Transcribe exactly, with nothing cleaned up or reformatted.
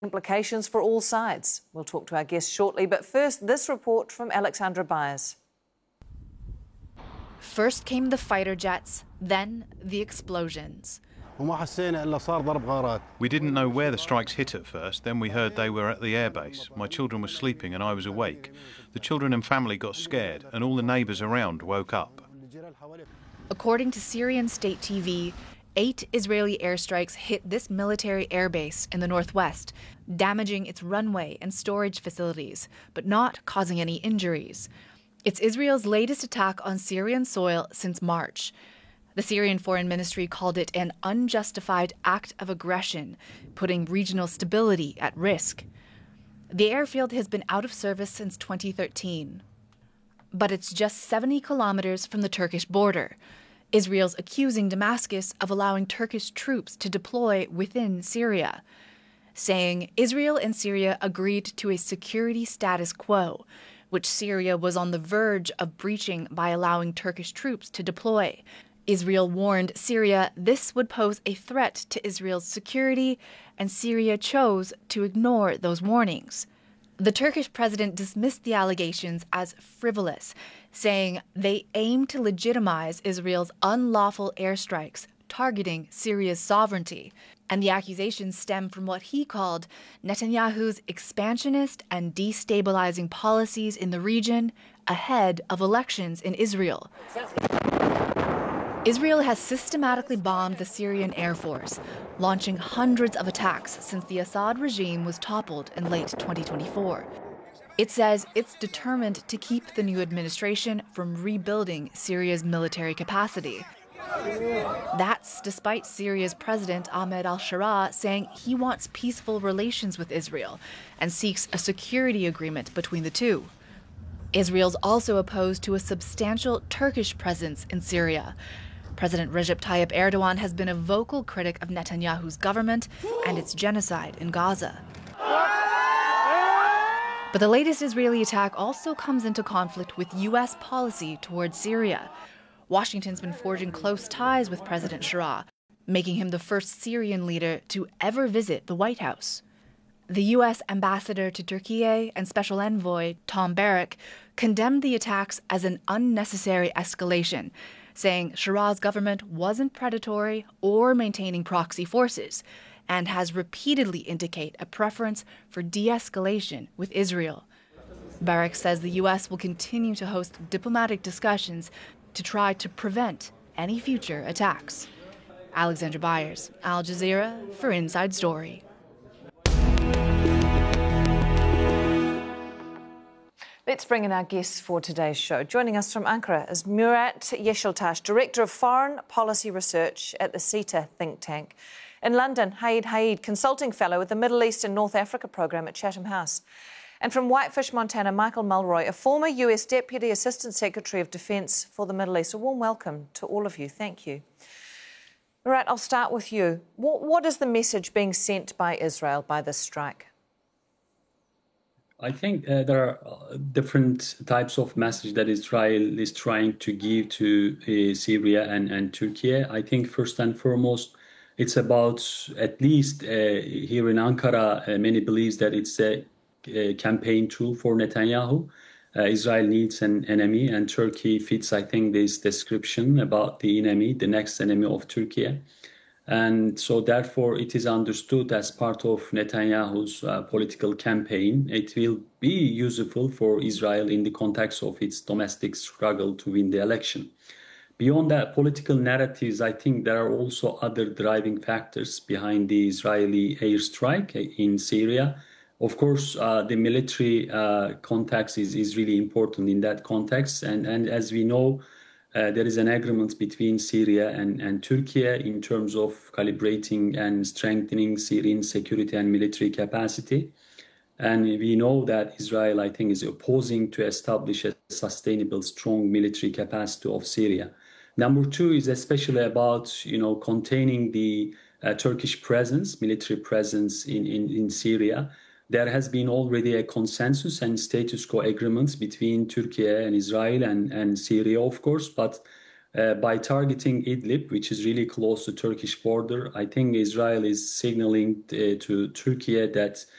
implications for all sides. We'll talk to our guests shortly, but first, this report from Alexandra Byers. First came the fighter jets, then the explosions. We didn't know where the strikes hit at first, then we heard they were at the airbase. My children were sleeping and I was awake. The children and family got scared and all the neighbours around woke up. According to Syrian state T V, eight Israeli airstrikes hit this military airbase in the northwest, damaging its runway and storage facilities, but not causing any injuries. It's Israel's latest attack on Syrian soil since March. The Syrian Foreign Ministry called it an unjustified act of aggression, putting regional stability at risk. The airfield has been out of service since twenty thirteen. But it's just seventy kilometers from the Turkish border. Israel's accusing Damascus of allowing Turkish troops to deploy within Syria, saying Israel and Syria agreed to a security status quo, which Syria was on the verge of breaching by allowing Turkish troops to deploy. Israel warned Syria this would pose a threat to Israel's security, and Syria chose to ignore those warnings. The Turkish president dismissed the allegations as frivolous, saying they aim to legitimize Israel's unlawful airstrikes targeting Syria's sovereignty. And the accusations stem from what he called Netanyahu's expansionist and destabilizing policies in the region ahead of elections in Israel. Israel has systematically bombed the Syrian Air Force, launching hundreds of attacks since the Assad regime was toppled in late twenty twenty-four. It says it's determined to keep the new administration from rebuilding Syria's military capacity. That's despite Syria's President Ahmed al-Sharaa saying he wants peaceful relations with Israel and seeks a security agreement between the two. Israel's also opposed to a substantial Turkish presence in Syria. President Recep Tayyip Erdogan has been a vocal critic of Netanyahu's government and its genocide in Gaza. But the latest Israeli attack also comes into conflict with U S policy towards Syria. Washington's been forging close ties with President Sharaa, making him the first Syrian leader to ever visit the White House. The U S ambassador to Turkey and special envoy Tom Barrack condemned the attacks as an unnecessary escalation, saying Sharaa's government wasn't predatory or maintaining proxy forces, and has repeatedly indicated a preference for de-escalation with Israel. Barrack says the U S will continue to host diplomatic discussions to try to prevent any future attacks. Alexandra Byers, Al Jazeera for Inside Story. Let's bring in our guests for today's show. Joining us from Ankara is Murat Yeşiltaş, Director of Foreign Policy Research at the CETA think tank. In London, Haid Haid, Consulting Fellow with the Middle East and North Africa Programme at Chatham House. And from Whitefish, Montana, Michael Mulroy, a former U S Deputy Assistant Secretary of Defence for the Middle East. A warm welcome to all of you. Thank you. Murat, I'll start with you. What, what is the message being sent by Israel by this strike? I think uh, there are different types of message that Israel is trying to give to uh, Syria and, and Turkey. I think first and foremost, it's about, at least uh, here in Ankara, uh, many believes that it's a, a campaign tool for Netanyahu. Uh, Israel needs an enemy, and Turkey fits, I think, this description about the enemy, the next enemy of Turkey. And so, therefore, it is understood as part of Netanyahu's uh, political campaign. It will be useful for Israel in the context of its domestic struggle to win the election. Beyond that, political narratives, I think there are also other driving factors behind the Israeli airstrike in Syria. Of course, uh, the military uh, context is, is really important in that context. And, and as we know, Uh, there is an agreement between Syria and, and Turkey in terms of calibrating and strengthening Syrian security and military capacity. And we know that Israel, I think, is opposing to establish a sustainable, strong military capacity of Syria. Number two is especially about, you know, containing the uh, Turkish presence, military presence in, in, in Syria. There has been already a consensus and status quo agreements between Turkey and Israel and, and Syria, of course. But uh, by targeting Idlib, which is really close to Turkish border, I think Israel is signaling uh, to Turkey that